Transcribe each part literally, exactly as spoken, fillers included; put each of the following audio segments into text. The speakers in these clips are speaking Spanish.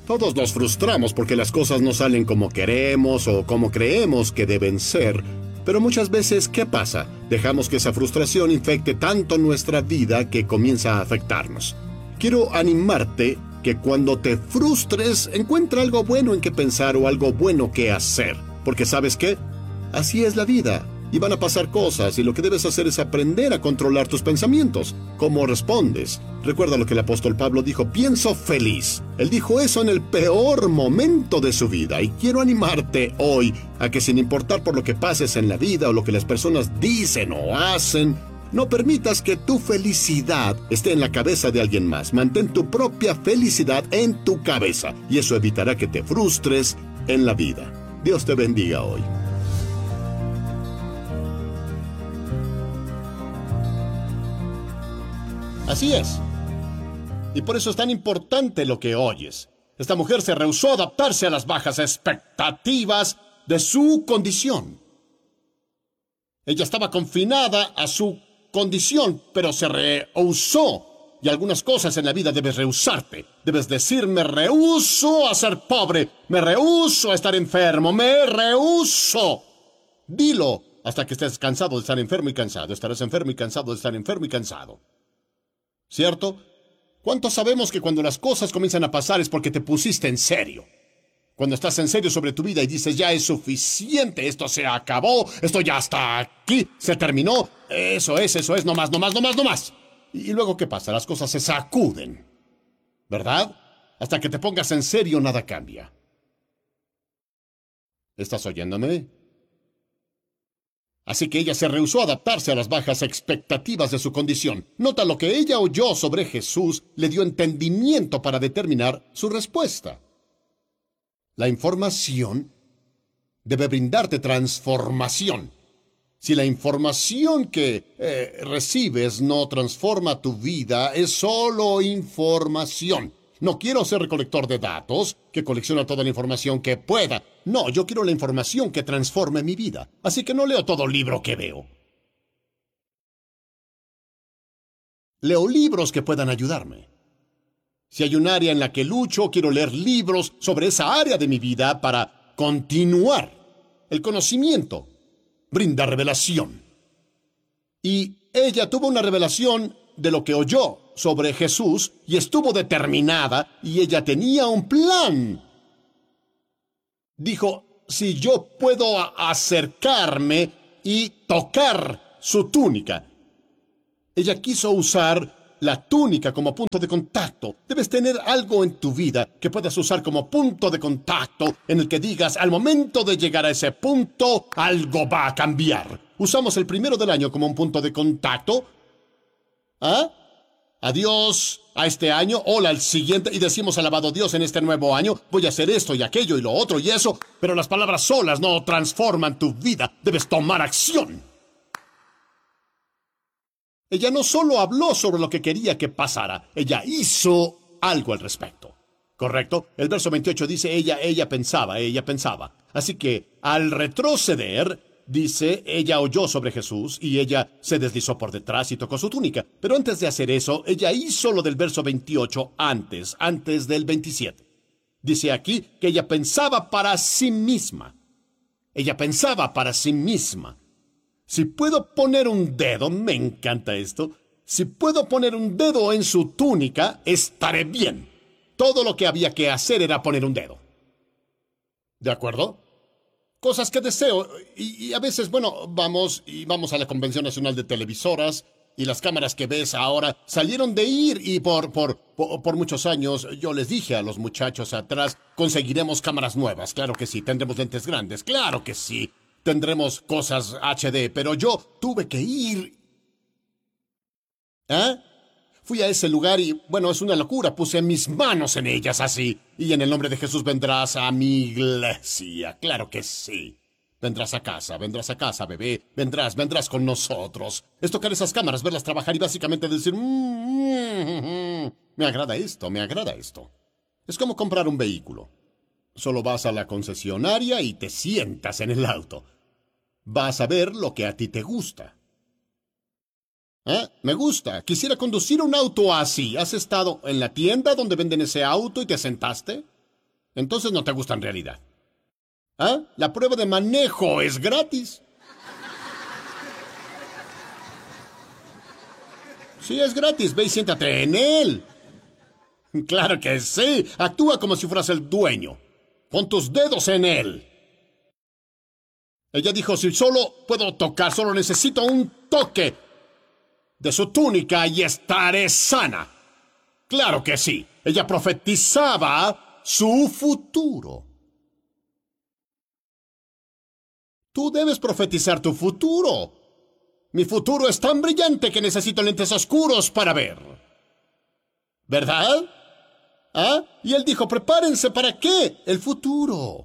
Todos nos frustramos porque las cosas no salen como queremos o como creemos que deben ser. Pero muchas veces, ¿qué pasa? Dejamos que esa frustración infecte tanto nuestra vida que comienza a afectarnos. Quiero animarte que cuando te frustres, encuentra algo bueno en que pensar o algo bueno que hacer. Porque ¿sabes qué? Así es la vida. Y van a pasar cosas, y lo que debes hacer es aprender a controlar tus pensamientos. ¿Cómo respondes? Recuerda lo que el apóstol Pablo dijo: pienso feliz. Él dijo eso en el peor momento de su vida, y quiero animarte hoy a que, sin importar por lo que pases en la vida o lo que las personas dicen o hacen, no permitas que tu felicidad esté en la cabeza de alguien más. Mantén tu propia felicidad en tu cabeza, y eso evitará que te frustres en la vida. Dios te bendiga hoy. Así es. Y por eso es tan importante lo que oyes. Esta mujer se rehusó a adaptarse a las bajas expectativas de su condición. Ella estaba confinada a su condición, pero se rehusó. Y algunas cosas en la vida debes rehusarte. Debes decir: me rehúso a ser pobre, me rehúso a estar enfermo, me rehúso. Dilo hasta que estés cansado de estar enfermo y cansado. Estarás enfermo y cansado de estar enfermo y cansado. ¿Cierto? ¿Cuántos sabemos que cuando las cosas comienzan a pasar es porque te pusiste en serio? Cuando estás en serio sobre tu vida y dices: ya es suficiente, esto se acabó, esto ya está aquí, se terminó, eso es, eso es, no más, no más, no más, no más. Y luego, ¿qué pasa? Las cosas se sacuden, ¿verdad? Hasta que te pongas en serio, nada cambia. ¿Estás oyéndome? Así que ella se rehusó a adaptarse a las bajas expectativas de su condición. Nota, lo que ella oyó sobre Jesús le dio entendimiento para determinar su respuesta. La información debe brindarte transformación. Si la información que eh, recibes no transforma tu vida, es solo información. No quiero ser recolector de datos que colecciona toda la información que pueda. No, yo quiero la información que transforme mi vida. Así que no leo todo libro que veo. Leo libros que puedan ayudarme. Si hay un área en la que lucho, quiero leer libros sobre esa área de mi vida para continuar. El conocimiento brinda revelación. Y ella tuvo una revelación de lo que oyó sobre Jesús y estuvo determinada, y ella tenía un plan. Dijo: si yo puedo acercarme y tocar su túnica. Ella quiso usar la túnica como punto de contacto. Debes tener algo en tu vida que puedas usar como punto de contacto, en el que digas: al momento de llegar a ese punto, algo va a cambiar. Usamos el primero del año como un punto de contacto. ¿Ah? Adiós a este año, hola al siguiente, y decimos: alabado Dios, en este nuevo año voy a hacer esto y aquello y lo otro y eso, pero las palabras solas no transforman tu vida. Debes tomar acción. Ella no solo habló sobre lo que quería que pasara, ella hizo algo al respecto. ¿Correcto? El verso veintiocho dice: ella, ella pensaba, ella pensaba. Así que, al retroceder, dice: ella oyó sobre Jesús y ella se deslizó por detrás y tocó su túnica. Pero antes de hacer eso, ella hizo lo del verso veintiocho antes, antes del veintisiete. Dice aquí que ella pensaba para sí misma. Ella pensaba para sí misma. Si puedo poner un dedo, me encanta esto, si puedo poner un dedo en su túnica, estaré bien. Todo lo que había que hacer era poner un dedo. ¿De acuerdo? Cosas que deseo, y, y a veces, bueno, vamos y vamos a la Convención Nacional de Televisoras, y las cámaras que ves ahora salieron de ir, y por, por, por, por muchos años yo les dije a los muchachos atrás: conseguiremos cámaras nuevas, claro que sí, tendremos lentes grandes, claro que sí, tendremos cosas H D, pero yo tuve que ir. ¿Ah? Fui a ese lugar y, bueno, es una locura. Puse mis manos en ellas así. Y en el nombre de Jesús vendrás a mi iglesia. Claro que sí. Vendrás a casa, vendrás a casa, bebé. Vendrás, vendrás con nosotros. Es tocar esas cámaras, verlas trabajar y básicamente decir: mm, mm, mm, me agrada esto, me agrada esto. Es como comprar un vehículo. Solo vas a la concesionaria y te sientas en el auto. Vas a ver lo que a ti te gusta. ¿Eh? Me gusta. Quisiera conducir un auto así. ¿Has estado en la tienda donde venden ese auto y te sentaste? Entonces no te gusta en realidad. ¿Ah? La prueba de manejo es gratis. Sí, es gratis. Ve y siéntate en él. Claro que sí. Actúa como si fueras el dueño. Pon tus dedos en él. Ella dijo, si solo puedo tocar, solo necesito un toque de su túnica y estaré sana. Claro que sí. Ella profetizaba su futuro. Tú debes profetizar tu futuro. Mi futuro es tan brillante que necesito lentes oscuros para ver. ¿Verdad? ¿Ah? Y él dijo, prepárense, ¿para qué? El futuro.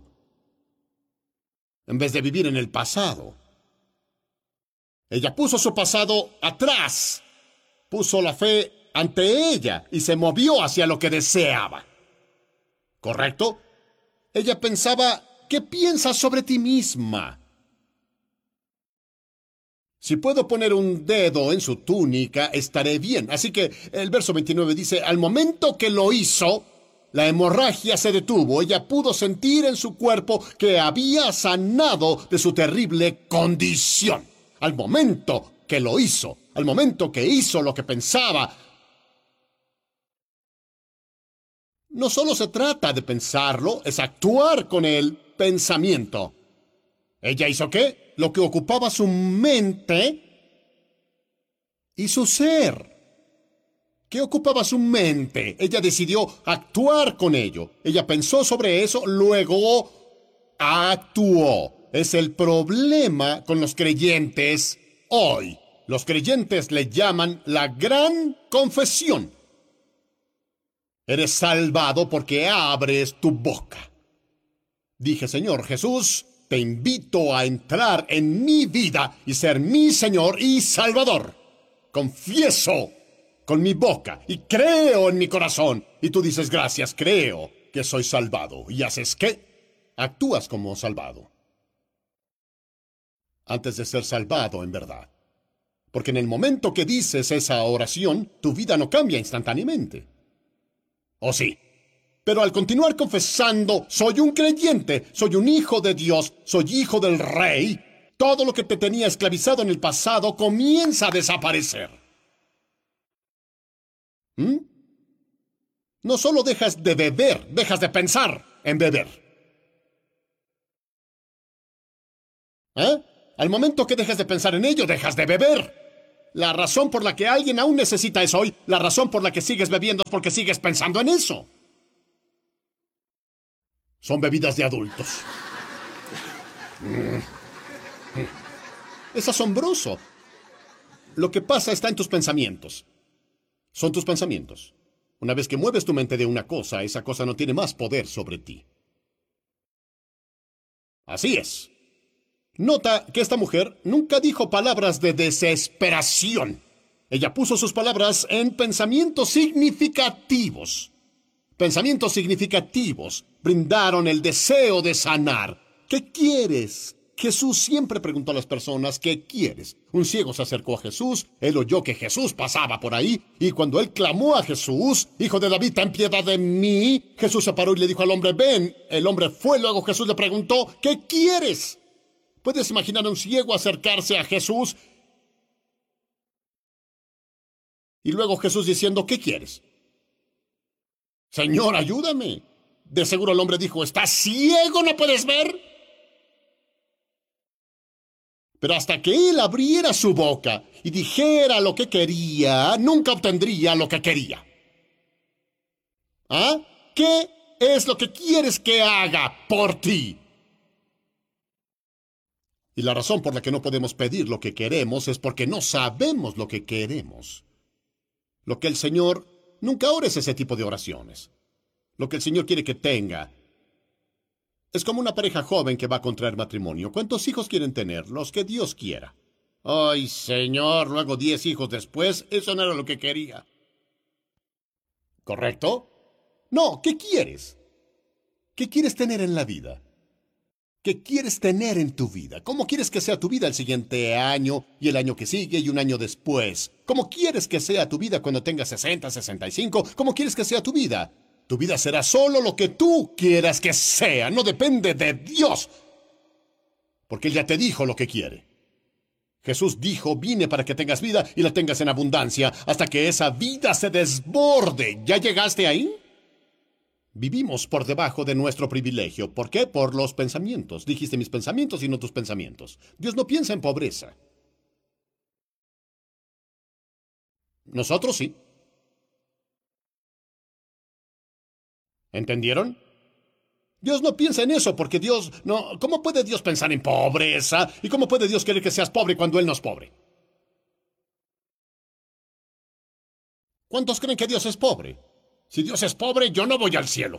En vez de vivir en el pasado. Ella puso su pasado atrás. Puso la fe ante ella y se movió hacia lo que deseaba. ¿Correcto? Ella pensaba, ¿qué piensas sobre ti misma? Si puedo poner un dedo en su túnica, estaré bien. Así que el verso veintinueve dice, al momento que lo hizo, la hemorragia se detuvo. Ella pudo sentir en su cuerpo que había sanado de su terrible condición. Al momento que lo hizo, al momento que hizo lo que pensaba. No solo se trata de pensarlo, es actuar con el pensamiento. ¿Ella hizo qué? Lo que ocupaba su mente y su ser. ¿Qué ocupaba su mente? Ella decidió actuar con ello. Ella pensó sobre eso, luego actuó. Es el problema con los creyentes hoy. Los creyentes le llaman la gran confesión. Eres salvado porque abres tu boca. Dije, Señor Jesús, te invito a entrar en mi vida y ser mi Señor y Salvador. Confieso con mi boca y creo en mi corazón. Y tú dices, gracias, creo que soy salvado. ¿Y haces qué? Actúas como salvado. Antes de ser salvado en verdad. Porque en el momento que dices esa oración, tu vida no cambia instantáneamente. ¿O sí? Pero al continuar confesando, soy un creyente, soy un hijo de Dios, soy hijo del Rey, todo lo que te tenía esclavizado en el pasado comienza a desaparecer. ¿Mm? No solo dejas de beber, dejas de pensar en beber. ¿Eh? Al momento que dejas de pensar en ello, dejas de beber. La razón por la que alguien aún necesita eso hoy, la razón por la que sigues bebiendo es porque sigues pensando en eso. Son bebidas de adultos. Es asombroso. Lo que pasa está en tus pensamientos. Son tus pensamientos. Una vez que mueves tu mente de una cosa, esa cosa no tiene más poder sobre ti. Así es. Nota que esta mujer nunca dijo palabras de desesperación. Ella puso sus palabras en pensamientos significativos. Pensamientos significativos brindaron el deseo de sanar. ¿Qué quieres? Jesús siempre preguntó a las personas, ¿qué quieres? Un ciego se acercó a Jesús, él oyó que Jesús pasaba por ahí, y cuando él clamó a Jesús, Hijo de David, ten piedad de mí, Jesús se paró y le dijo al hombre, ven. El hombre fue, luego Jesús le preguntó, ¿qué quieres? ¿Puedes imaginar a un ciego acercarse a Jesús? Y luego Jesús diciendo, ¿qué quieres? Señor, ayúdame. De seguro el hombre dijo, ¿estás ciego? ¿No puedes ver? Pero hasta que él abriera su boca y dijera lo que quería, nunca obtendría lo que quería. ¿Ah? ¿Qué es lo que quieres que haga por ti? Y la razón por la que no podemos pedir lo que queremos es porque no sabemos lo que queremos. Lo que el Señor... Nunca ores ese tipo de oraciones. Lo que el Señor quiere que tenga es como una pareja joven que va a contraer matrimonio. ¿Cuántos hijos quieren tener? Los que Dios quiera. Ay, Señor, luego diez hijos después. Eso no era lo que quería. ¿Correcto? No, ¿qué quieres? ¿Qué quieres tener en la vida? ¿Qué quieres tener en tu vida? ¿Cómo quieres que sea tu vida el siguiente año y el año que sigue y un año después? ¿Cómo quieres que sea tu vida cuando tengas sesenta, sesenta y cinco? ¿Cómo quieres que sea tu vida Tu vida será solo lo que tú quieras que sea. No depende de Dios. Porque Él ya te dijo lo que quiere. Jesús dijo, vine para que tengas vida y la tengas en abundancia, hasta que esa vida se desborde. ¿Ya llegaste ahí? Vivimos por debajo de nuestro privilegio. ¿Por qué? Por los pensamientos. Dijiste mis pensamientos y no tus pensamientos. Dios no piensa en pobreza. Nosotros sí. ¿Entendieron? Dios no piensa en eso porque Dios no... ¿Cómo puede Dios pensar en pobreza? ¿Y cómo puede Dios querer que seas pobre cuando Él no es pobre? ¿Cuántos creen que Dios es pobre? Si Dios es pobre, yo no voy al cielo.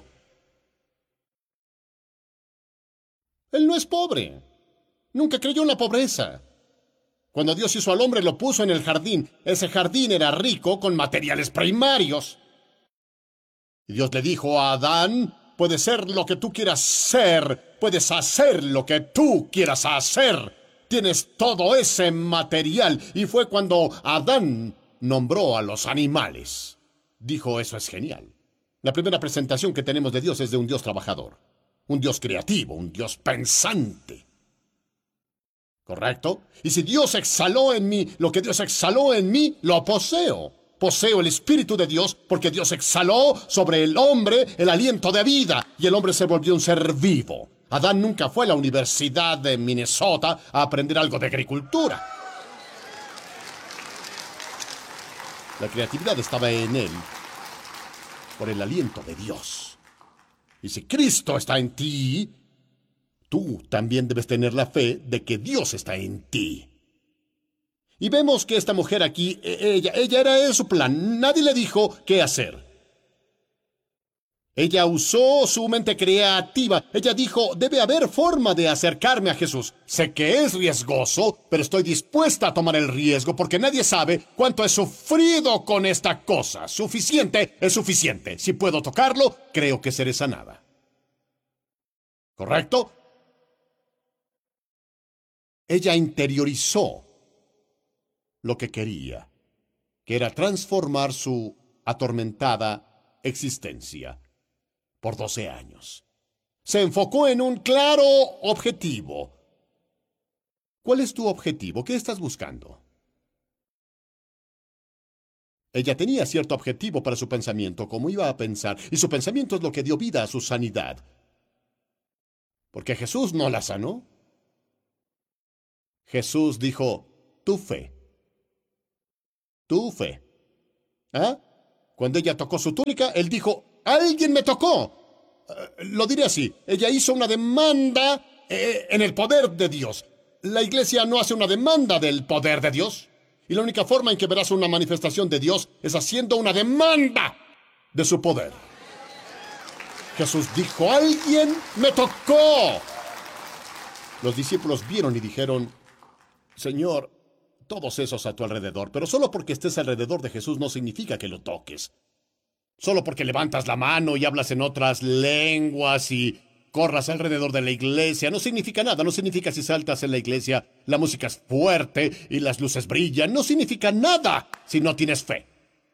Él no es pobre. Nunca creyó en la pobreza. Cuando Dios hizo al hombre, lo puso en el jardín. Ese jardín era rico con materiales primarios. Y Dios le dijo a Adán, puedes ser lo que tú quieras ser, puedes hacer lo que tú quieras hacer. Tienes todo ese material. Y fue cuando Adán nombró a los animales. Dijo, eso es genial. La primera presentación que tenemos de Dios es de un Dios trabajador, un Dios creativo, un Dios pensante. ¿Correcto? Y si Dios exhaló en mí lo que Dios exhaló en mí, lo poseo. Poseo el Espíritu de Dios porque Dios exhaló sobre el hombre el aliento de vida y el hombre se volvió un ser vivo. Adán nunca fue a la Universidad de Minnesota a aprender algo de agricultura. La creatividad estaba en él por el aliento de Dios. Y si Cristo está en ti, tú también debes tener la fe de que Dios está en ti. Y vemos que esta mujer aquí, ella, ella era su plan. Nadie le dijo qué hacer. Ella usó su mente creativa. Ella dijo, debe haber forma de acercarme a Jesús. Sé que es riesgoso, pero estoy dispuesta a tomar el riesgo porque nadie sabe cuánto he sufrido con esta cosa. Suficiente es suficiente. Si puedo tocarlo, creo que seré sanada. ¿Correcto? Ella interiorizó lo que quería, que era transformar su atormentada existencia por doce años. Se enfocó en un claro objetivo. ¿Cuál es tu objetivo? ¿Qué estás buscando? Ella tenía cierto objetivo para su pensamiento, cómo iba a pensar, y su pensamiento es lo que dio vida a su sanidad. Porque Jesús no la sanó. Jesús dijo, tu fe. Tu fe. ¿Ah? Cuando ella tocó su túnica, él dijo, ¡alguien me tocó! Uh, lo diré así, ella hizo una demanda eh, en el poder de Dios. La iglesia no hace una demanda del poder de Dios. Y la única forma en que verás una manifestación de Dios es haciendo una demanda de su poder. Jesús dijo, ¡alguien me tocó! Los discípulos vieron y dijeron, Señor, todos esos a tu alrededor, pero solo porque estés alrededor de Jesús no significa que lo toques. Solo porque levantas la mano y hablas en otras lenguas y corras alrededor de la iglesia, no significa nada. No significa si saltas en la iglesia, la música es fuerte y las luces brillan. No significa nada si no tienes fe.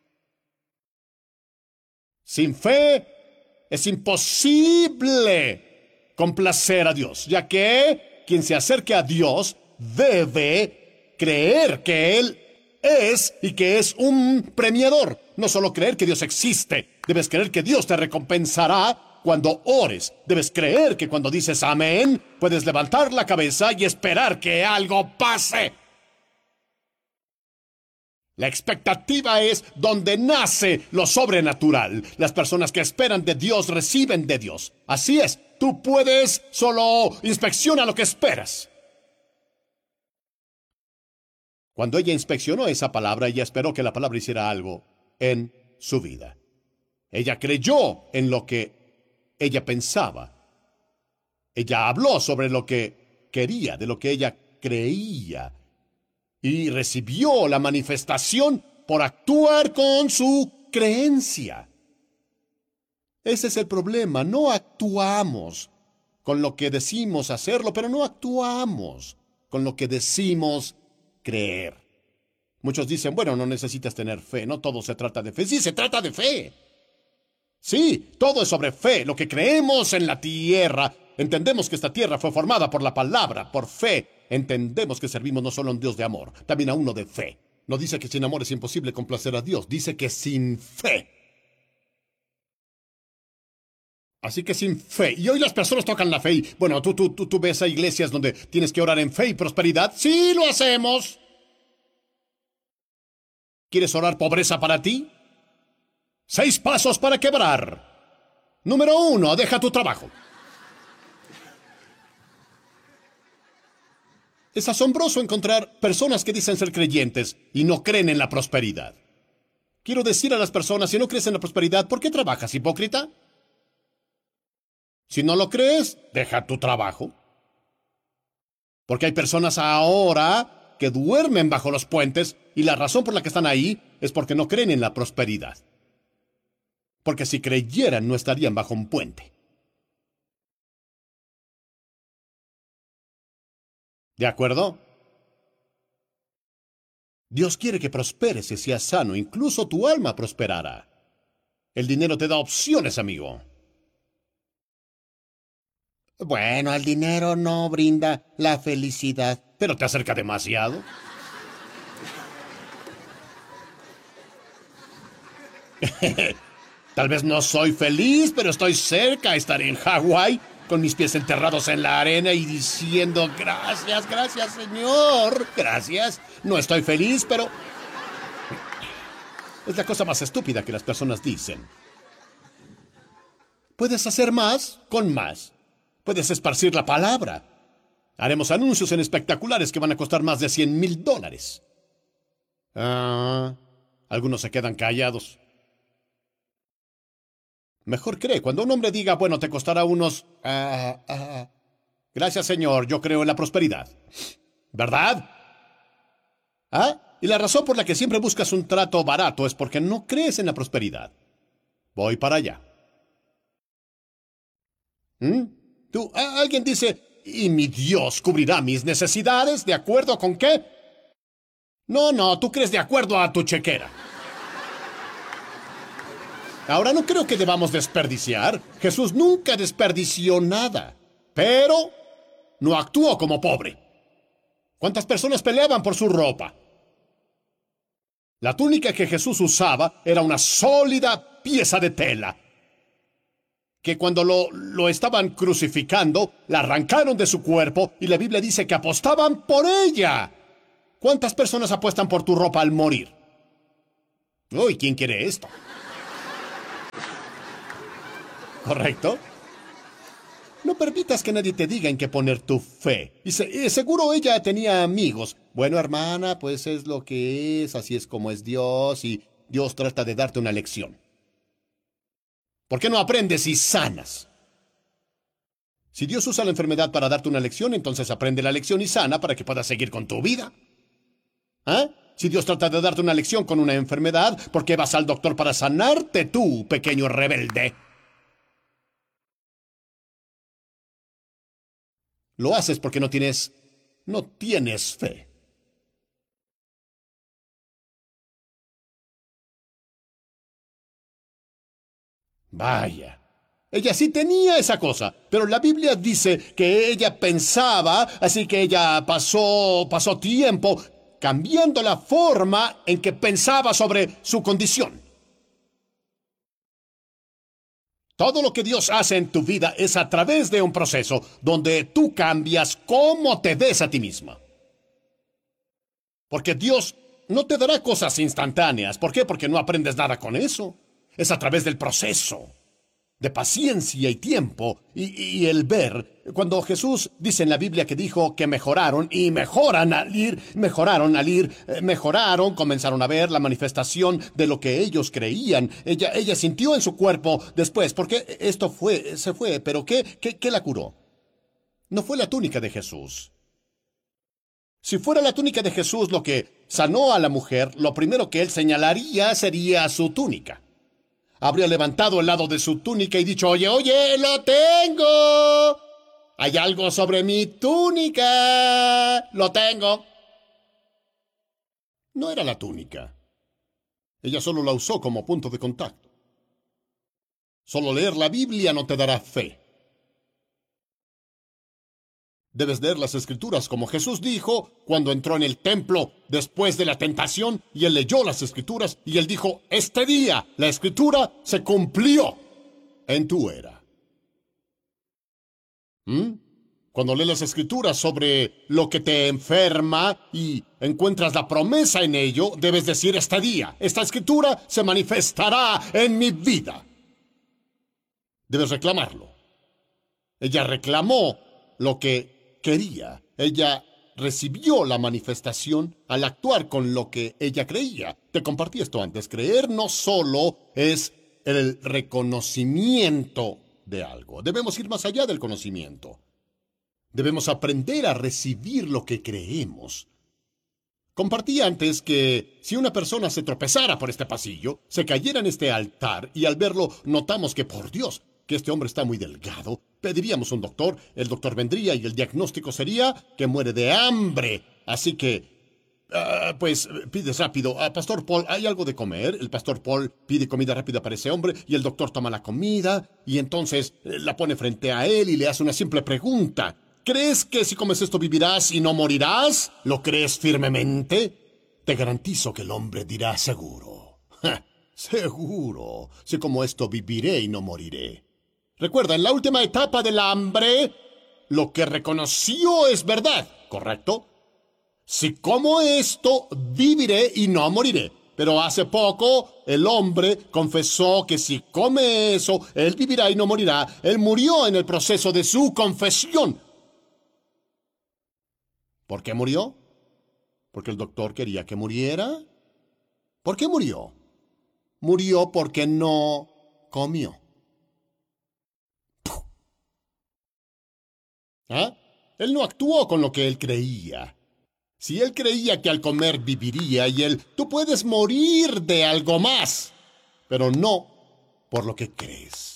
Sin fe es imposible complacer a Dios, ya que quien se acerque a Dios debe creer que Él es y que es un premiador. No solo creer que Dios existe, debes creer que Dios te recompensará cuando ores. Debes creer que cuando dices amén, puedes levantar la cabeza y esperar que algo pase. La expectativa es donde nace lo sobrenatural. Las personas que esperan de Dios reciben de Dios. Así es, tú puedes solo inspecciona lo que esperas. Cuando ella inspeccionó esa palabra, ella esperó que la palabra hiciera algo en su vida. Ella creyó en lo que ella pensaba. Ella habló sobre lo que quería, de lo que ella creía. Y recibió la manifestación por actuar con su creencia. Ese es el problema. No actuamos con lo que decimos hacerlo, pero no actuamos con lo que decimos creer. Muchos dicen, bueno, no necesitas tener fe, no todo se trata de fe. Sí, se trata de fe. Sí, todo es sobre fe, lo que creemos en la tierra. Entendemos que esta tierra fue formada por la palabra, por fe. Entendemos que servimos no solo a un Dios de amor, también a uno de fe. No dice que sin amor es imposible complacer a Dios, dice que sin fe. Así que sin fe. Y hoy las personas tocan la fe. Y, bueno, tú, tú, tú, tú ves a iglesias donde tienes que orar en fe y prosperidad. Sí, lo hacemos. ¿Quieres orar pobreza para ti? Seis pasos para quebrar. Número uno, deja tu trabajo. Es asombroso encontrar personas que dicen ser creyentes y no creen en la prosperidad. Quiero decir a las personas, si no crees en la prosperidad, ¿por qué trabajas, hipócrita? Si no lo crees, deja tu trabajo. Porque hay personas ahora que duermen bajo los puentes y la razón por la que están ahí es porque no creen en la prosperidad. Porque si creyeran no estarían bajo un puente. ¿De acuerdo? Dios quiere que prosperes y seas sano, incluso tu alma prosperará. El dinero te da opciones, amigo. Bueno, el dinero no brinda la felicidad, pero te acerca demasiado. Tal vez no soy feliz, pero estoy cerca. Estaré en Hawái con mis pies enterrados en la arena y diciendo gracias, gracias, Señor. Gracias. No estoy feliz, pero es la cosa más estúpida que las personas dicen. Puedes hacer más con más. Puedes esparcir la palabra. Haremos anuncios en espectaculares que van a costar más de cien mil dólares. Ah, algunos se quedan callados. Mejor cree, cuando un hombre diga, bueno, te costará unos... ah, ah, gracias, Señor, yo creo en la prosperidad. ¿Verdad? ¿Ah? Y la razón por la que siempre buscas un trato barato es porque no crees en la prosperidad. Voy para allá. ¿Mm? Tú, ah, alguien dice, ¿y mi Dios cubrirá mis necesidades? ¿De acuerdo con qué? No, no, tú crees de acuerdo a tu chequera. Ahora no creo que debamos desperdiciar. Jesús nunca desperdició nada. Pero no actuó como pobre. ¿Cuántas personas peleaban por su ropa? La túnica que Jesús usaba era una sólida pieza de tela, que cuando lo, lo estaban crucificando, la arrancaron de su cuerpo y la Biblia dice que apostaban por ella. ¿Cuántas personas apuestan por tu ropa al morir? Uy, ¿quién quiere esto? ¿Correcto? No permitas que nadie te diga en qué poner tu fe. Y, se, y seguro ella tenía amigos. Bueno, hermana, pues es lo que es, así es como es Dios, y Dios trata de darte una lección. ¿Por qué no aprendes y sanas? Si Dios usa la enfermedad para darte una lección, entonces aprende la lección y sana para que puedas seguir con tu vida. ¿Ah? Si Dios trata de darte una lección con una enfermedad, ¿por qué vas al doctor para sanarte tú, pequeño rebelde? Lo haces porque no tienes... no tienes fe. Vaya. Ella sí tenía esa cosa, pero la Biblia dice que ella pensaba, así que ella pasó, pasó tiempo cambiando la forma en que pensaba sobre su condición. Todo lo que Dios hace en tu vida es a través de un proceso donde tú cambias cómo te ves a ti misma. Porque Dios no te dará cosas instantáneas. ¿Por qué? Porque no aprendes nada con eso. Es a través del proceso, de paciencia y tiempo, y, y el ver. Cuando Jesús dice en la Biblia que dijo que mejoraron, y mejoran al ir, mejoraron al ir, eh, mejoraron, comenzaron a ver la manifestación de lo que ellos creían. Ella, ella sintió en su cuerpo después, porque esto fue, se fue, pero ¿qué, qué, qué la curó? No fue la túnica de Jesús. Si fuera la túnica de Jesús lo que sanó a la mujer, lo primero que él señalaría sería su túnica. Habría levantado el lado de su túnica y dicho, oye, oye, lo tengo. Hay algo sobre mi túnica. Lo tengo. No era la túnica. Ella solo la usó como punto de contacto. Solo leer la Biblia no te dará fe. Debes leer las Escrituras como Jesús dijo cuando entró en el templo después de la tentación y él leyó las Escrituras y él dijo, este día la Escritura se cumplió en tu era. ¿Mm? Cuando lees las Escrituras sobre lo que te enferma y encuentras la promesa en ello, debes decir este día, esta Escritura se manifestará en mi vida. Debes reclamarlo. Ella reclamó lo que quería. Ella recibió la manifestación al actuar con lo que ella creía. Te compartí esto antes. Creer no solo es el reconocimiento de algo. Debemos ir más allá del conocimiento. Debemos aprender a recibir lo que creemos. Compartí antes que si una persona se tropezara por este pasillo, se cayera en este altar y al verlo notamos que, por Dios, que este hombre está muy delgado, pediríamos un doctor, el doctor vendría y el diagnóstico sería que muere de hambre. Así que, uh, pues, pides rápido, uh, Pastor Paul, ¿hay algo de comer? El Pastor Paul pide comida rápida para ese hombre y el doctor toma la comida y entonces eh, la pone frente a él y le hace una simple pregunta. ¿Crees que si comes esto vivirás y no morirás? ¿Lo crees firmemente? Te garantizo que el hombre dirá seguro. Ja, seguro, si como esto viviré y no moriré. Recuerda, en la última etapa del hambre, lo que reconoció es verdad, ¿correcto? Si como esto, viviré y no moriré. Pero hace poco, el hombre confesó que si come eso, él vivirá y no morirá. Él murió en el proceso de su confesión. ¿Por qué murió? ¿Porque el doctor quería que muriera? ¿Por qué murió? Murió porque no comió. ¿Ah? Él no actuó con lo que él creía. Si él creía que al comer viviría y él, tú puedes morir de algo más, pero no por lo que crees.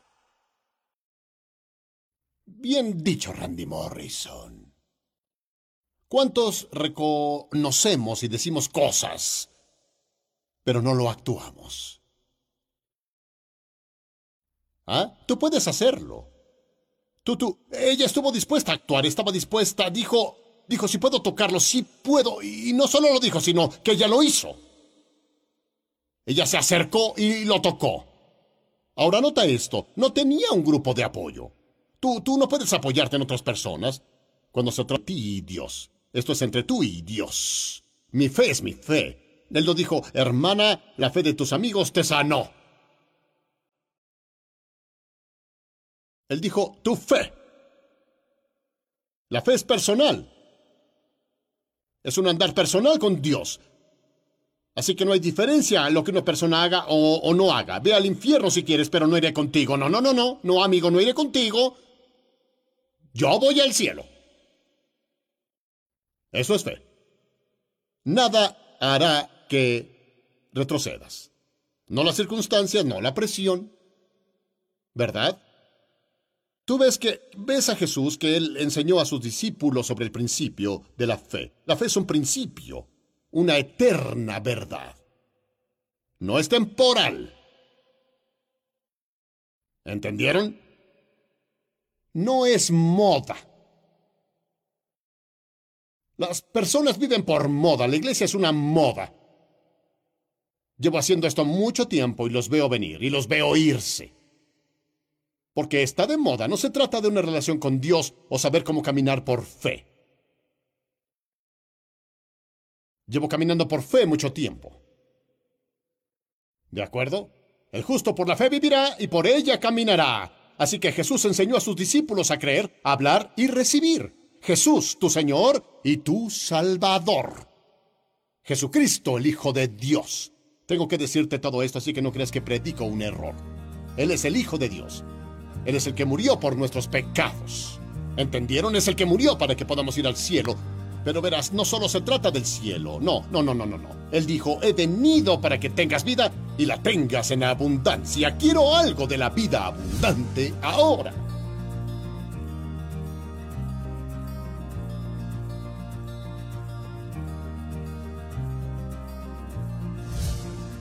Bien dicho, Randy Morrison. ¿Cuántos reconocemos y decimos cosas, pero no lo actuamos? ¿Ah? Tú puedes hacerlo. Tú, tú, ella estuvo dispuesta a actuar, estaba dispuesta, dijo, dijo, si puedo tocarlo, sí puedo, y no solo lo dijo, sino que ella lo hizo. Ella se acercó y lo tocó. Ahora nota esto, no tenía un grupo de apoyo. Tú, tú no puedes apoyarte en otras personas cuando se trata de ti y Dios. Esto es entre tú y Dios. Mi fe es mi fe. Él lo dijo, hermana, la fe de tus amigos te sanó. Él dijo, tu fe. La fe es personal. Es un andar personal con Dios. Así que no hay diferencia en lo que una persona haga o, o no haga. Ve al infierno si quieres, pero no iré contigo. No, no, no, no. No, amigo, no iré contigo. Yo voy al cielo. Eso es fe. Nada hará que retrocedas. No las circunstancias, no la presión. ¿Verdad? Tú ves que ves a Jesús que él enseñó a sus discípulos sobre el principio de la fe. La fe es un principio, una eterna verdad. No es temporal. ¿Entendieron? No es moda. Las personas viven por moda. La iglesia es una moda. Llevo haciendo esto mucho tiempo y los veo venir y los veo irse. Porque está de moda. No se trata de una relación con Dios o saber cómo caminar por fe. Llevo caminando por fe mucho tiempo. ¿De acuerdo? El justo por la fe vivirá y por ella caminará. Así que Jesús enseñó a sus discípulos a creer, a hablar y recibir. Jesús, tu Señor y tu Salvador. Jesucristo, el Hijo de Dios. Tengo que decirte todo esto, así que no creas que predico un error. Él es el Hijo de Dios. Él es el que murió por nuestros pecados. ¿Entendieron? Es el que murió para que podamos ir al cielo. Pero verás, no solo se trata del cielo. No, no, no, no, no, no. Él dijo, he venido para que tengas vida y la tengas en abundancia. Quiero algo de la vida abundante ahora.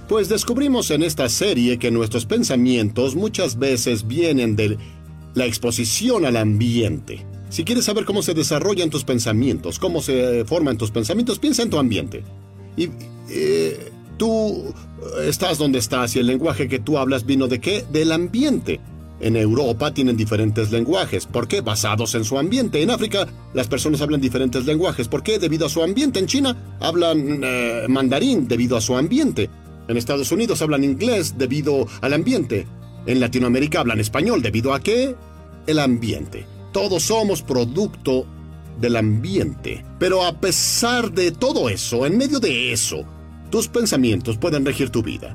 Pues descubrimos en esta serie que nuestros pensamientos muchas veces vienen de la exposición al ambiente. Si quieres saber cómo se desarrollan tus pensamientos, cómo se forman tus pensamientos, piensa en tu ambiente. Y eh, tú estás donde estás y el lenguaje que tú hablas vino ¿de qué? Del ambiente. En Europa tienen diferentes lenguajes. ¿Por qué? Basados en su ambiente. En África las personas hablan diferentes lenguajes. ¿Por qué? Debido a su ambiente. En China hablan eh, mandarín debido a su ambiente. En Estados Unidos hablan inglés debido al ambiente. En Latinoamérica hablan español. ¿Debido a qué? El ambiente. Todos somos producto del ambiente. Pero a pesar de todo eso, en medio de eso, tus pensamientos pueden regir tu vida.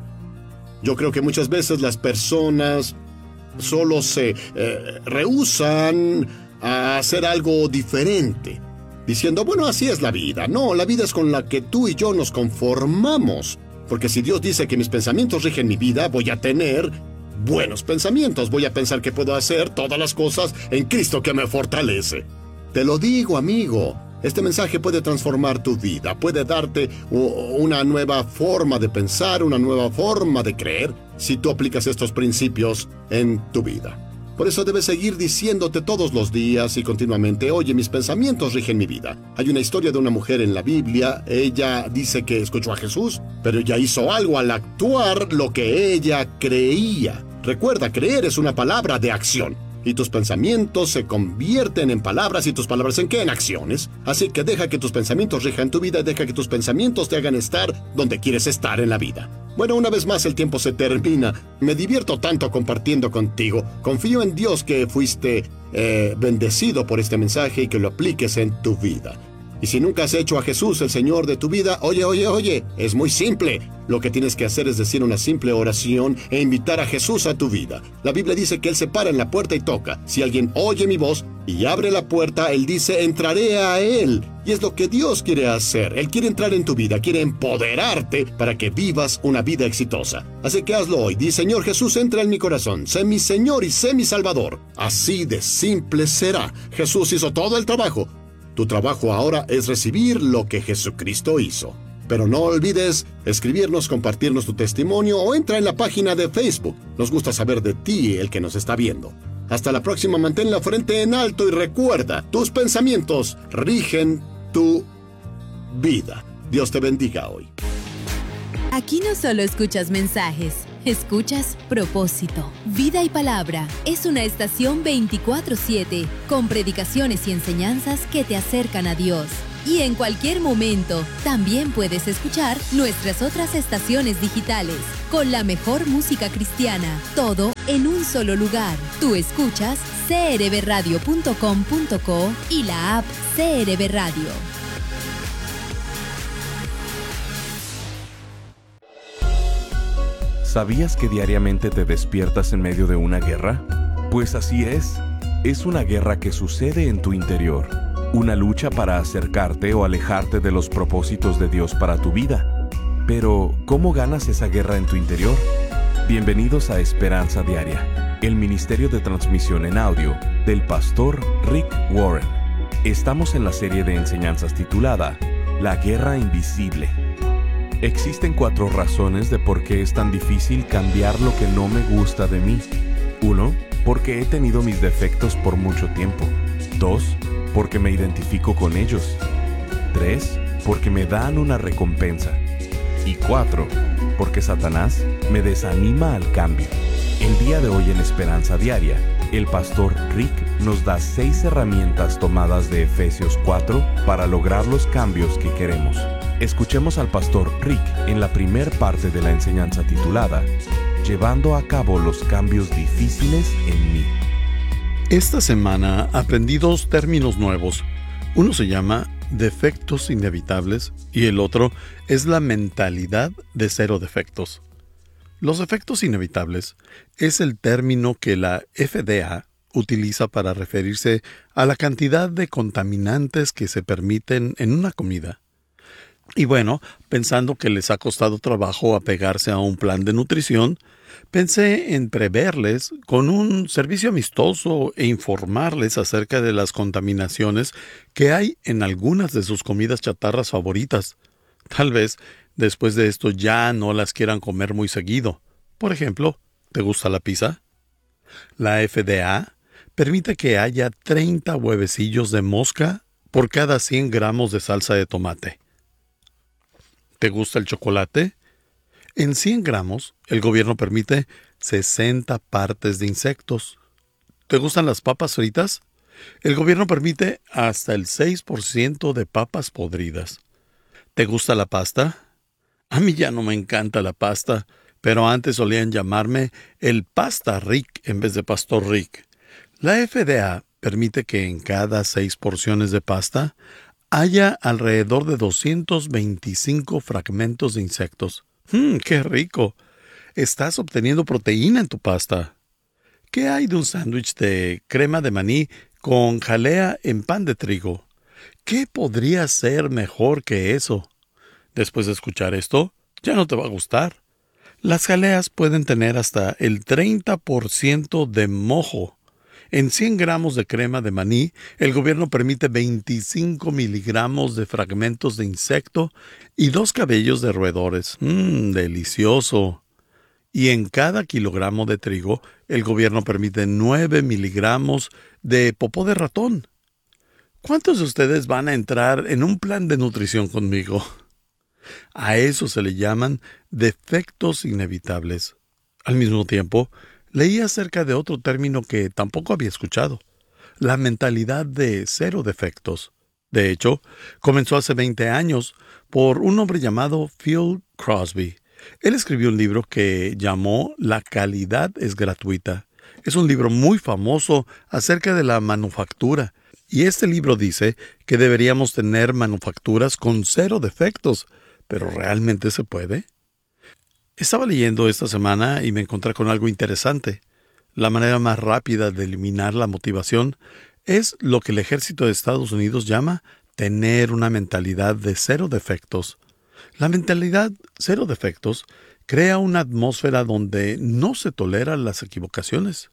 Yo creo que muchas veces las personas solo se eh, rehúsan a hacer algo diferente, diciendo, bueno, así es la vida. No, la vida es con la que tú y yo nos conformamos. Porque si Dios dice que mis pensamientos rigen mi vida, voy a tener buenos pensamientos. Voy a pensar que puedo hacer todas las cosas en Cristo que me fortalece. Te lo digo, amigo. Este mensaje puede transformar tu vida, puede darte una nueva forma de pensar, una nueva forma de creer, si tú aplicas estos principios en tu vida. Por eso debes seguir diciéndote todos los días y continuamente, oye, mis pensamientos rigen mi vida. Hay una historia de una mujer en la Biblia. Ella dice que escuchó a Jesús, pero ella hizo algo al actuar lo que ella creía. Recuerda, creer es una palabra de acción. Y tus pensamientos se convierten en palabras, y tus palabras ¿en qué? En acciones. Así que deja que tus pensamientos rijan tu vida y deja que tus pensamientos te hagan estar donde quieres estar en la vida. Bueno, una vez más el tiempo se termina. Me divierto tanto compartiendo contigo. Confío en Dios que fuiste eh, bendecido por este mensaje y que lo apliques en tu vida. Y si nunca has hecho a Jesús el Señor de tu vida, oye, oye, oye, es muy simple. Lo que tienes que hacer es decir una simple oración e invitar a Jesús a tu vida. La Biblia dice que Él se para en la puerta y toca. Si alguien oye mi voz y abre la puerta, Él dice, entraré a Él. Y es lo que Dios quiere hacer. Él quiere entrar en tu vida, quiere empoderarte para que vivas una vida exitosa. Así que hazlo hoy. Di, Señor Jesús, entra en mi corazón. Sé mi Señor y sé mi Salvador. Así de simple será. Jesús hizo todo el trabajo. Tu trabajo ahora es recibir lo que Jesucristo hizo. Pero no olvides escribirnos, compartirnos tu testimonio o entra en la página de Facebook. Nos gusta saber de ti, el que nos está viendo. Hasta la próxima, mantén la frente en alto y recuerda, tus pensamientos rigen tu vida. Dios te bendiga hoy. Aquí no solo escuchas mensajes, escuchas propósito. Vida y Palabra es una estación veinticuatro siete con predicaciones y enseñanzas que te acercan a Dios. Y en cualquier momento también puedes escuchar nuestras otras estaciones digitales con la mejor música cristiana, todo en un solo lugar. Tú escuchas c r b radio punto com punto co y la app C R B Radio. ¿Sabías que diariamente te despiertas en medio de una guerra? Pues así es. Es una guerra que sucede en tu interior. Una lucha para acercarte o alejarte de los propósitos de Dios para tu vida. Pero, ¿cómo ganas esa guerra en tu interior? Bienvenidos a Esperanza Diaria, el ministerio de transmisión en audio del pastor Rick Warren. Estamos en la serie de enseñanzas titulada La Guerra Invisible. Existen cuatro razones de por qué es tan difícil cambiar lo que no me gusta de mí. Uno, porque he tenido mis defectos por mucho tiempo. Dos, porque me identifico con ellos. Tres, porque me dan una recompensa. Y cuatro, porque Satanás me desanima al cambio. El día de hoy en Esperanza Diaria, el pastor Rick nos da seis herramientas tomadas de Efesios cuatro para lograr los cambios que queremos. Escuchemos al pastor Rick en la primer parte de la enseñanza titulada Llevando a cabo los cambios difíciles en mí. Esta semana aprendí dos términos nuevos. Uno se llama defectos inevitables y el otro es la mentalidad de cero defectos. Los efectos inevitables es el término que la F D A utiliza para referirse a la cantidad de contaminantes que se permiten en una comida. Y bueno, pensando que les ha costado trabajo apegarse a un plan de nutrición, pensé en preverles con un servicio amistoso e informarles acerca de las contaminaciones que hay en algunas de sus comidas chatarras favoritas. Tal vez después de esto ya no las quieran comer muy seguido. Por ejemplo, ¿te gusta la pizza? La F D A permite que haya treinta huevecillos de mosca por cada cien gramos de salsa de tomate. ¿Te gusta el chocolate? En cien gramos, el gobierno permite sesenta partes de insectos. ¿Te gustan las papas fritas? El gobierno permite hasta el seis por ciento de papas podridas. ¿Te gusta la pasta? A mí ya no me encanta la pasta, pero antes solían llamarme el Pasta Rick en vez de Pastor Rick. La F D A permite que en cada seis porciones de pasta haya alrededor de doscientos veinticinco fragmentos de insectos. ¡Mmm, qué rico! Estás obteniendo proteína en tu pasta. ¿Qué hay de un sándwich de crema de maní con jalea en pan de trigo? ¿Qué podría ser mejor que eso? Después de escuchar esto, ya no te va a gustar. Las jaleas pueden tener hasta el treinta por ciento de mojo. En cien gramos de crema de maní, el gobierno permite veinticinco miligramos de fragmentos de insecto y dos cabellos de roedores. ¡Mmm, delicioso! Y en cada kilogramo de trigo, el gobierno permite nueve miligramos de popó de ratón. ¿Cuántos de ustedes van a entrar en un plan de nutrición conmigo? A eso se le llaman defectos inevitables. Al mismo tiempo, leí acerca de otro término que tampoco había escuchado, la mentalidad de cero defectos. De hecho, comenzó hace veinte años por un hombre llamado Phil Crosby. Él escribió un libro que llamó La calidad es gratuita. Es un libro muy famoso acerca de la manufactura, y este libro dice que deberíamos tener manufacturas con cero defectos. ¿Pero realmente se puede? Estaba leyendo esta semana y me encontré con algo interesante. La manera más rápida de eliminar la motivación es lo que el ejército de Estados Unidos llama tener una mentalidad de cero defectos. La mentalidad cero defectos crea una atmósfera donde no se toleran las equivocaciones.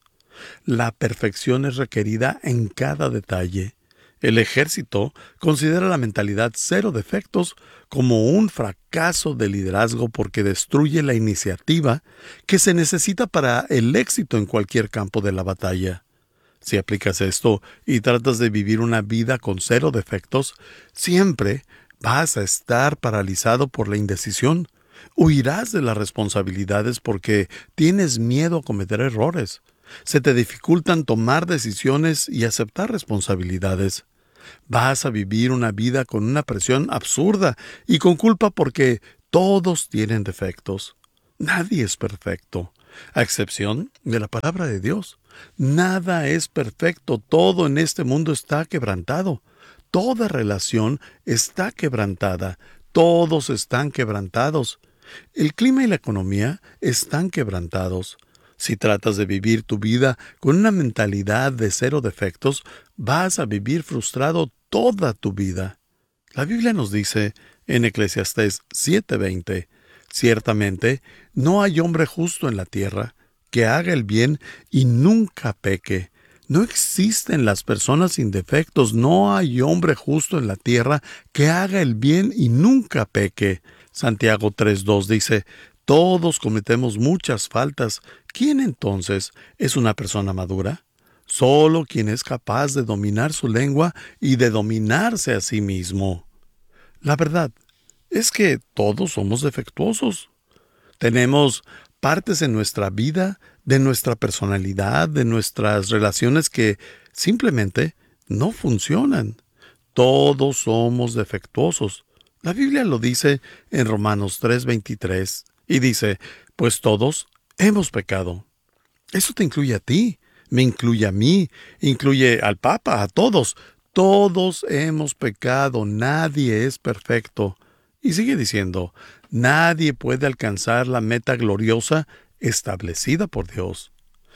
La perfección es requerida en cada detalle. El ejército considera la mentalidad cero defectos como un fracaso de liderazgo porque destruye la iniciativa que se necesita para el éxito en cualquier campo de la batalla. Si aplicas esto y tratas de vivir una vida con cero defectos, siempre vas a estar paralizado por la indecisión. Huirás de las responsabilidades porque tienes miedo a cometer errores. Se te dificultan tomar decisiones y aceptar responsabilidades. Vas a vivir una vida con una presión absurda y con culpa porque todos tienen defectos. Nadie es perfecto, a excepción de la palabra de Dios. Nada es perfecto, todo en este mundo está quebrantado. Toda relación está quebrantada, todos están quebrantados. El clima y la economía están quebrantados. Si tratas de vivir tu vida con una mentalidad de cero defectos, vas a vivir frustrado toda tu vida. La Biblia nos dice en Eclesiastés siete veinte, ciertamente no hay hombre justo en la tierra que haga el bien y nunca peque. No existen las personas sin defectos, no hay hombre justo en la tierra que haga el bien y nunca peque. Santiago tres dos dice, todos cometemos muchas faltas. ¿Quién entonces es una persona madura? Solo quien es capaz de dominar su lengua y de dominarse a sí mismo. La verdad es que todos somos defectuosos. Tenemos partes en nuestra vida, de nuestra personalidad, de nuestras relaciones que simplemente no funcionan. Todos somos defectuosos. La Biblia lo dice en Romanos tres veintitrés y dice, pues todos hemos pecado. Eso te incluye a ti, me incluye a mí, incluye al Papa, a todos. Todos hemos pecado, nadie es perfecto. Y sigue diciendo, nadie puede alcanzar la meta gloriosa establecida por Dios.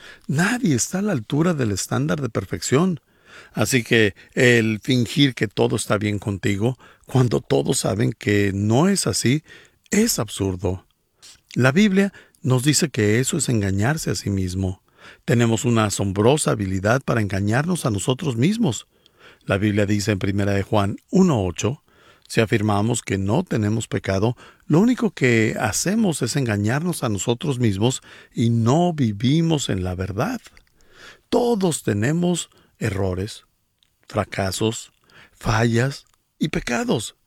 Nadie está a la altura del estándar de perfección. Así que el fingir que todo está bien contigo, cuando todos saben que no es así, es absurdo. La Biblia nos dice que eso es engañarse a sí mismo. Tenemos una asombrosa habilidad para engañarnos a nosotros mismos. La Biblia dice en primera de Juan uno ocho, Si afirmamos que no tenemos pecado, lo único que hacemos es engañarnos a nosotros mismos y no vivimos en la verdad. Todos tenemos errores, fracasos, fallas y pecados.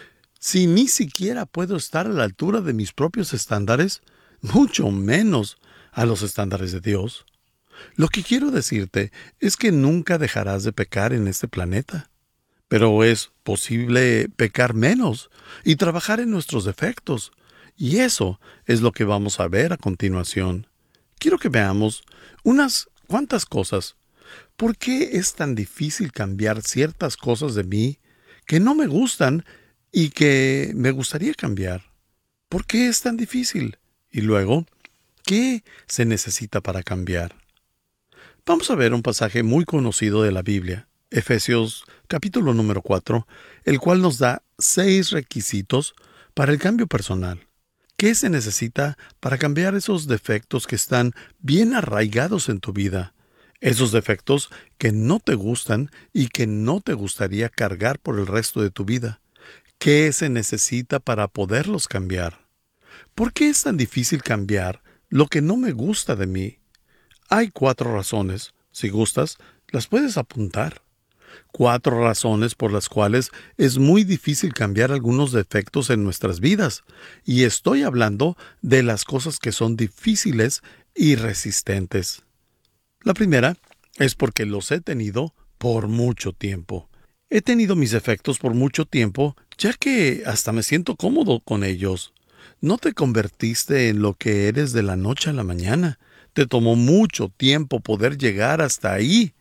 Si ni siquiera puedo estar a la altura de mis propios estándares, mucho menos a los estándares de Dios. Lo que quiero decirte es que nunca dejarás de pecar en este planeta. Pero es posible pecar menos y trabajar en nuestros defectos. Y eso es lo que vamos a ver a continuación. Quiero que veamos unas cuantas cosas. ¿Por qué es tan difícil cambiar ciertas cosas de mí que no me gustan y que me gustaría cambiar? ¿Por qué es tan difícil? Y luego, ¿qué se necesita para cambiar? Vamos a ver un pasaje muy conocido de la Biblia, Efesios capítulo número cuatro, el cual nos da seis requisitos para el cambio personal. ¿Qué se necesita para cambiar esos defectos que están bien arraigados en tu vida? Esos defectos que no te gustan y que no te gustaría cargar por el resto de tu vida. ¿Qué se necesita para poderlos cambiar? ¿Por qué es tan difícil cambiar lo que no me gusta de mí? Hay cuatro razones. Si gustas, las puedes apuntar. Cuatro razones por las cuales es muy difícil cambiar algunos defectos en nuestras vidas. Y estoy hablando de las cosas que son difíciles y resistentes. La primera es porque los he tenido por mucho tiempo. He tenido mis defectos por mucho tiempo, ya que hasta me siento cómodo con ellos. No te convertiste en lo que eres de la noche a la mañana. Te tomó mucho tiempo poder llegar hasta ahí.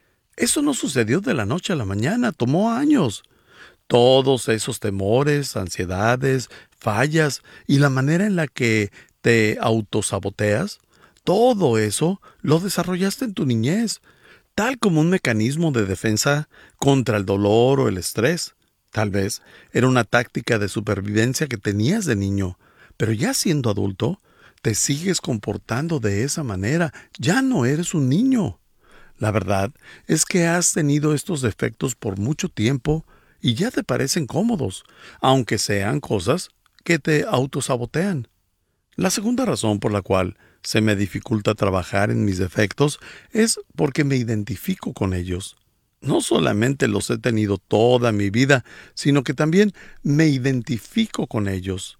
Eso no sucedió de la noche a la mañana, tomó años. Todos esos temores, ansiedades, fallas y la manera en la que te autosaboteas, todo eso lo desarrollaste en tu niñez, tal como un mecanismo de defensa contra el dolor o el estrés. Tal vez era una táctica de supervivencia que tenías de niño, pero ya siendo adulto, te sigues comportando de esa manera. Ya no eres un niño. La verdad es que has tenido estos defectos por mucho tiempo y ya te parecen cómodos, aunque sean cosas que te autosabotean. La segunda razón por la cual se me dificulta trabajar en mis defectos es porque me identifico con ellos. No solamente los he tenido toda mi vida, sino que también me identifico con ellos.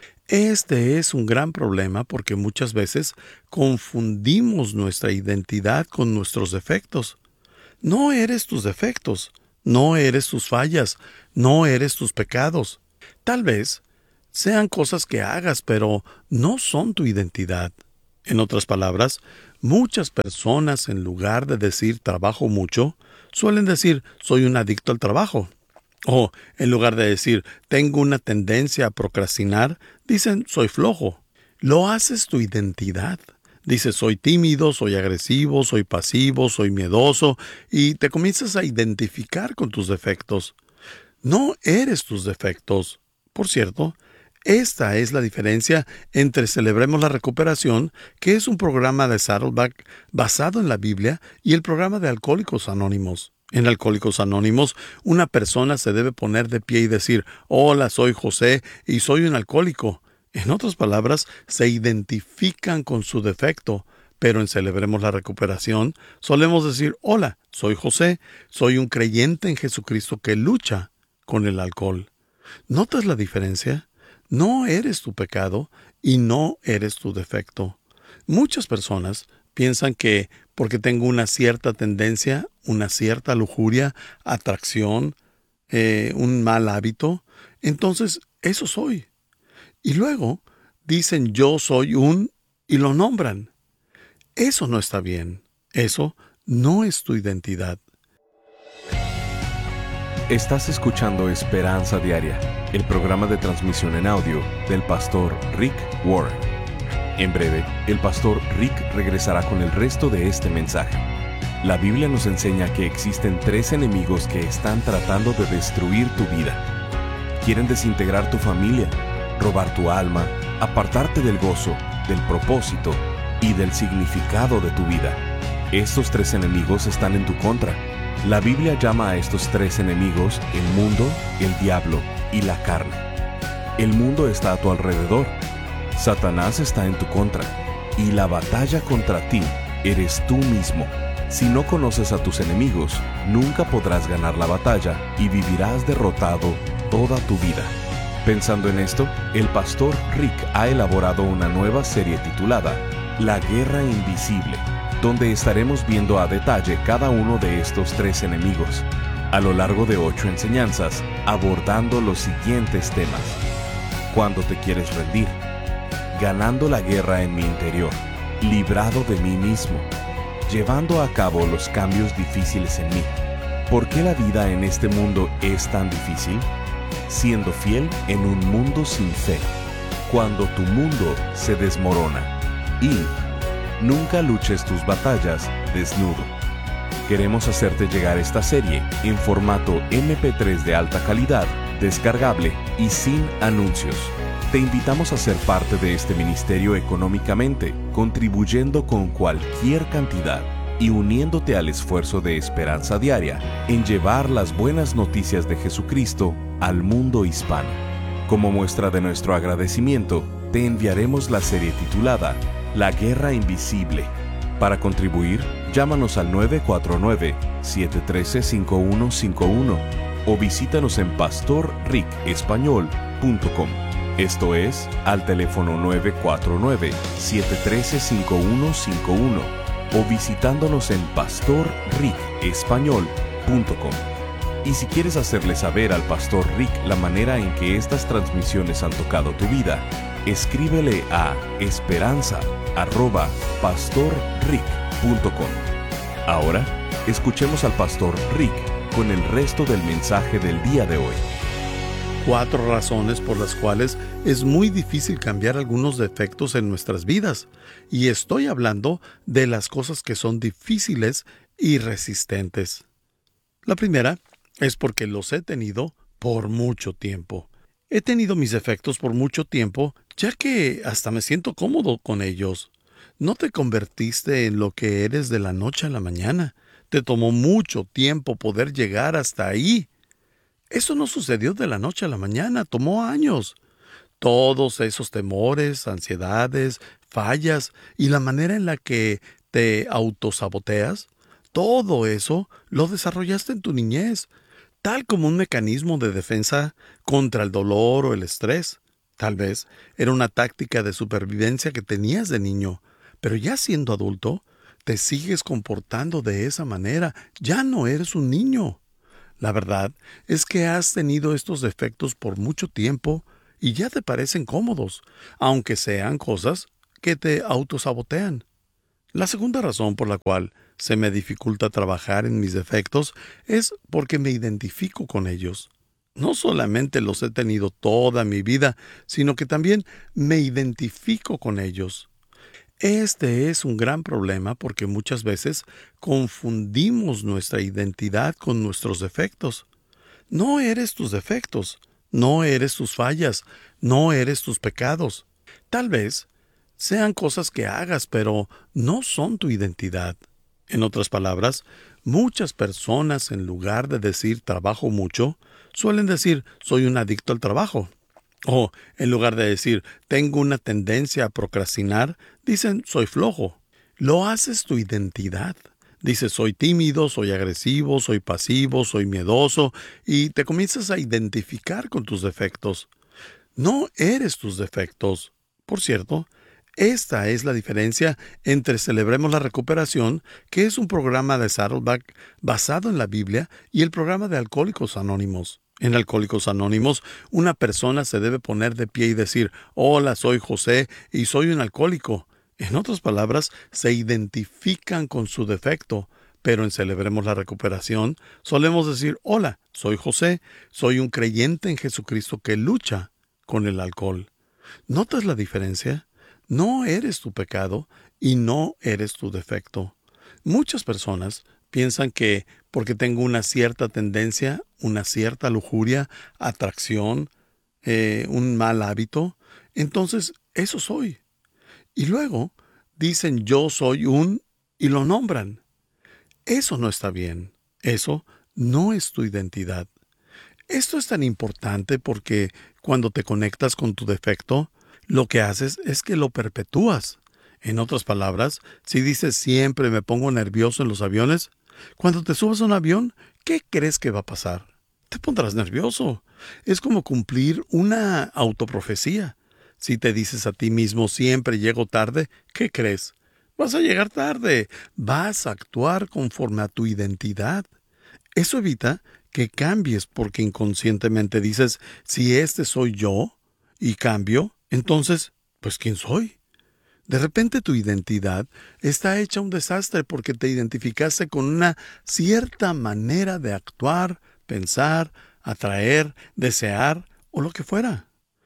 Este es un gran problema porque muchas veces confundimos nuestra identidad con nuestros defectos. No eres tus defectos, no eres tus fallas, no eres tus pecados. Tal vez sean cosas que hagas, pero no son tu identidad. En otras palabras, muchas personas, en lugar de decir trabajo mucho, suelen decir soy un adicto al trabajo. O, en lugar de decir tengo una tendencia a procrastinar, dicen soy flojo. Lo haces tu identidad. Dices soy tímido, soy agresivo, soy pasivo, soy miedoso, y te comienzas a identificar con tus defectos. No eres tus defectos. Por cierto, esta es la diferencia entre Celebremos la Recuperación, que es un programa de Saddleback basado en la Biblia, y el programa de Alcohólicos Anónimos. En Alcohólicos Anónimos, una persona se debe poner de pie y decir, hola, soy José y soy un alcohólico. En otras palabras, se identifican con su defecto, pero en Celebremos la Recuperación solemos decir, hola, soy José, soy un creyente en Jesucristo que lucha con el alcohol. ¿Notas la diferencia? No eres tu pecado y no eres tu defecto. Muchas personas piensan que porque tengo una cierta tendencia, una cierta lujuria, atracción, eh, un mal hábito, entonces eso soy. Y luego dicen yo soy un y lo nombran. Eso no está bien. Eso no es tu identidad. Estás escuchando Esperanza Diaria, el programa de transmisión en audio del pastor Rick Warren. En breve, el pastor Rick regresará con el resto de este mensaje. La Biblia nos enseña que existen tres enemigos que están tratando de destruir tu vida. Quieren desintegrar tu familia, robar tu alma, apartarte del gozo, del propósito y del significado de tu vida. Estos tres enemigos están en tu contra. La Biblia llama a estos tres enemigos el mundo, el diablo y la carne. El mundo está a tu alrededor. Satanás está en tu contra. Y la batalla contra ti eres tú mismo. Si no conoces a tus enemigos, nunca podrás ganar la batalla y vivirás derrotado toda tu vida. Pensando en esto, el pastor Rick ha elaborado una nueva serie titulada La Guerra Invisible, donde estaremos viendo a detalle cada uno de estos tres enemigos, a lo largo de ocho enseñanzas, abordando los siguientes temas. Cuando te quieres rendir, ganando la guerra en mi interior, librado de mí mismo, llevando a cabo los cambios difíciles en mí. ¿Por qué la vida en este mundo es tan difícil? Siendo fiel en un mundo sin fe, cuando tu mundo se desmorona. Y nunca luches tus batallas desnudo. Queremos hacerte llegar esta serie en formato eme pe tres de alta calidad, descargable y sin anuncios. Te invitamos a ser parte de este ministerio económicamente, contribuyendo con cualquier cantidad y uniéndote al esfuerzo de Esperanza Diaria en llevar las buenas noticias de Jesucristo al mundo hispano. Como muestra de nuestro agradecimiento, te enviaremos la serie titulada La Guerra Invisible. Para contribuir, llámanos al nueve cuatro nueve, siete uno tres, cinco uno cinco uno o visítanos en pastor rick español punto com. Esto es, al teléfono nueve cuatro nueve, siete uno tres, cinco uno cinco uno o visitándonos en pastor rick español punto com. Y si quieres hacerle saber al pastor Rick la manera en que estas transmisiones han tocado tu vida, escríbele a esperanza arroba pastor rick punto com. Ahora, escuchemos al pastor Rick con el resto del mensaje del día de hoy. Cuatro razones por las cuales es muy difícil cambiar algunos defectos en nuestras vidas. Y estoy hablando de las cosas que son difíciles y resistentes. La primera es porque los he tenido por mucho tiempo. He tenido mis defectos por mucho tiempo, ya que hasta me siento cómodo con ellos. No te convertiste en lo que eres de la noche a la mañana. Te tomó mucho tiempo poder llegar hasta ahí. Eso no sucedió de la noche a la mañana, tomó años. Todos esos temores, ansiedades, fallas y la manera en la que te autosaboteas, todo eso lo desarrollaste en tu niñez, tal como un mecanismo de defensa contra el dolor o el estrés. Tal vez era una táctica de supervivencia que tenías de niño, pero ya siendo adulto, te sigues comportando de esa manera. Ya no eres un niño. La verdad es que has tenido estos defectos por mucho tiempo y ya te parecen cómodos, aunque sean cosas que te autosabotean. La segunda razón por la cual se me dificulta trabajar en mis defectos es porque me identifico con ellos. No solamente los he tenido toda mi vida, sino que también me identifico con ellos. Este es un gran problema porque muchas veces confundimos nuestra identidad con nuestros defectos. No eres tus defectos, no eres tus fallas, no eres tus pecados. Tal vez sean cosas que hagas, pero no son tu identidad. En otras palabras, muchas personas, en lugar de decir trabajo mucho, suelen decir soy un adicto al trabajo. O, en lugar de decir tengo una tendencia a procrastinar, dicen soy flojo. Lo haces tu identidad. Dices soy tímido, soy agresivo, soy pasivo, soy miedoso, y te comienzas a identificar con tus defectos. No eres tus defectos. Por cierto, esta es la diferencia entre Celebremos la Recuperación, que es un programa de Saddleback basado en la Biblia, y el programa de Alcohólicos Anónimos. En Alcohólicos Anónimos, una persona se debe poner de pie y decir, hola, soy José y soy un alcohólico. En otras palabras, se identifican con su defecto, pero en Celebremos la Recuperación solemos decir, hola, soy José, soy un creyente en Jesucristo que lucha con el alcohol. ¿Notas la diferencia? No eres tu pecado y no eres tu defecto. Muchas personas piensan que porque tengo una cierta tendencia, una cierta lujuria, atracción, eh, un mal hábito, entonces eso soy. Y luego dicen yo soy un y lo nombran. Eso no está bien. Eso no es tu identidad. Esto es tan importante porque cuando te conectas con tu defecto, lo que haces es que lo perpetúas. En otras palabras, si dices siempre me pongo nervioso en los aviones, cuando te subas a un avión, ¿qué crees que va a pasar? Te pondrás nervioso. Es como cumplir una autoprofecía. Si te dices a ti mismo siempre llego tarde, ¿qué crees? Vas a llegar tarde. Vas a actuar conforme a tu identidad. Eso evita que cambies porque inconscientemente dices, si este soy yo y cambio, entonces, pues ¿quién soy? De repente tu identidad está hecha un desastre porque te identificaste con una cierta manera de actuar, pensar, atraer, desear o lo que fuera.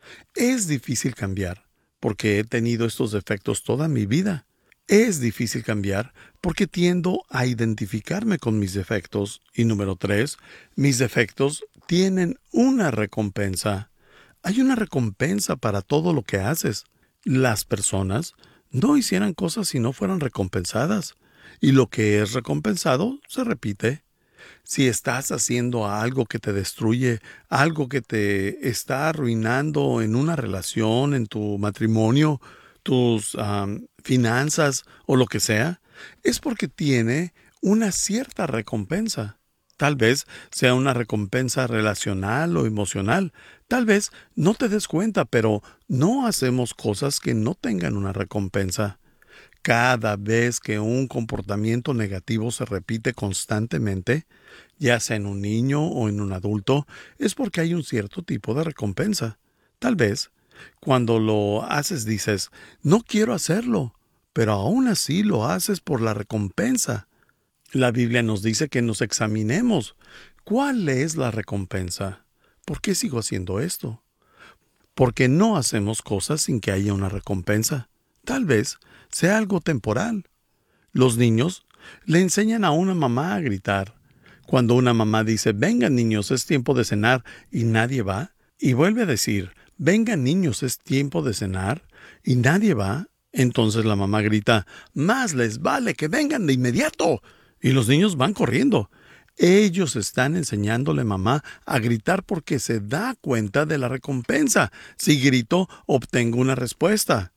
Es difícil cambiar porque he tenido estos defectos toda mi vida. Es difícil cambiar porque tiendo a identificarme con mis defectos. Y número tres, mis defectos tienen una recompensa. Hay una recompensa para todo lo que haces. Las personas no hicieran cosas si no fueran recompensadas. Y lo que es recompensado se repite. Si estás haciendo algo que te destruye, algo que te está arruinando en una relación, en tu matrimonio, tus um, finanzas o lo que sea, es porque tiene una cierta recompensa. Tal vez sea una recompensa relacional o emocional. Tal vez no te des cuenta, pero no hacemos cosas que no tengan una recompensa. Cada vez que un comportamiento negativo se repite constantemente, ya sea en un niño o en un adulto, es porque hay un cierto tipo de recompensa. Tal vez, cuando lo haces dices, no quiero hacerlo, pero aún así lo haces por la recompensa. La Biblia nos dice que nos examinemos. ¿Cuál es la recompensa? ¿Por qué sigo haciendo esto? Porque no hacemos cosas sin que haya una recompensa. Tal vez sea algo temporal. Los niños le enseñan a una mamá a gritar. Cuando una mamá dice, vengan niños, es tiempo de cenar, y nadie va, y vuelve a decir, vengan niños, es tiempo de cenar, y nadie va, entonces la mamá grita, más les vale que vengan de inmediato. Y los niños van corriendo. Ellos están enseñándole a mamá a gritar porque se da cuenta de la recompensa. Si grito, obtengo una respuesta.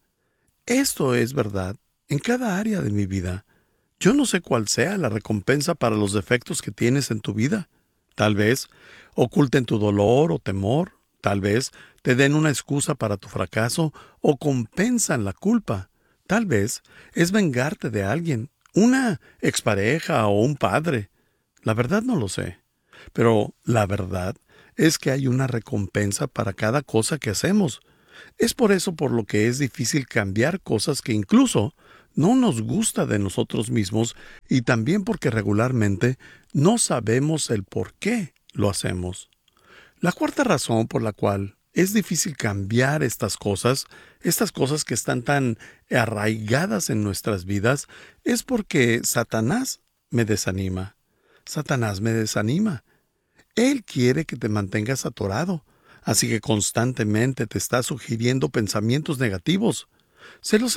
Esto es verdad en cada área de mi vida. Yo no sé cuál sea la recompensa para los defectos que tienes en tu vida. Tal vez oculten tu dolor o temor. Tal vez te den una excusa para tu fracaso o compensan la culpa. Tal vez es vengarte de alguien, una expareja o un padre. La verdad no lo sé. Pero la verdad es que hay una recompensa para cada cosa que hacemos. Es por eso por lo que es difícil cambiar cosas que incluso no nos gusta de nosotros mismos y también porque regularmente no sabemos el por qué lo hacemos. La cuarta razón por la cual es difícil cambiar estas cosas, estas cosas que están tan arraigadas en nuestras vidas, es porque Satanás me desanima. Satanás me desanima. Él quiere que te mantengas atorado, así que constantemente te está sugiriendo pensamientos negativos. Se los